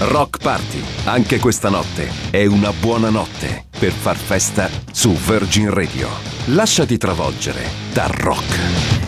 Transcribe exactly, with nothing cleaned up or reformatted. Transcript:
Rock Party, anche questa notte è una buona notte per far festa su Virgin Radio. Lasciati travolgere dal rock.